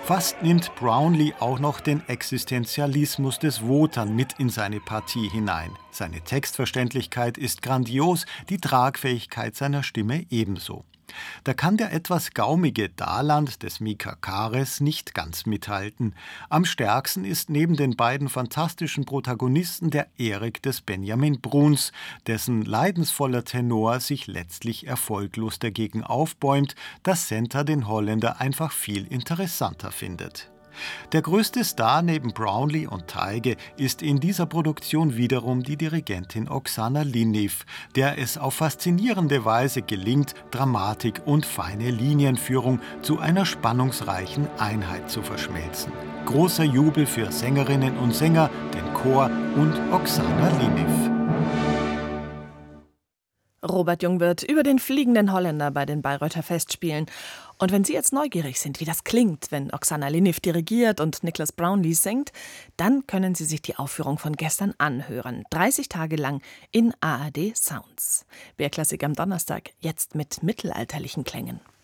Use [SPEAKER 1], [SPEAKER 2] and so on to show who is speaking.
[SPEAKER 1] Fast nimmt Brownlee auch noch den Existenzialismus des Wotan mit in seine Partie hinein. Seine Textverständlichkeit ist grandios, die Tragfähigkeit seiner Stimme ebenso. Da kann der etwas gaumige Daland des Mika Kares nicht ganz mithalten. Am stärksten ist neben den beiden fantastischen Protagonisten der Erik des Benjamin Bruns, dessen leidensvoller Tenor sich letztlich erfolglos dagegen aufbäumt, dass Senta den Holländer einfach viel interessanter findet. Der größte Star neben Brownlee und Taige ist in dieser Produktion wiederum die Dirigentin Oksana Liniv, der es auf faszinierende Weise gelingt, Dramatik und feine Linienführung zu einer spannungsreichen Einheit zu verschmelzen. Großer Jubel für Sängerinnen und Sänger, den Chor und Oksana Liniv.
[SPEAKER 2] Robert Jungwirth über den fliegenden Holländer bei den Bayreuther Festspielen. Und wenn Sie jetzt neugierig sind, wie das klingt, wenn Oksana Liniv dirigiert und Nicholas Brownlee singt, dann können Sie sich die Aufführung von gestern anhören. 30 Tage lang in ARD Sounds. BR Klassik am Donnerstag, jetzt mit mittelalterlichen Klängen.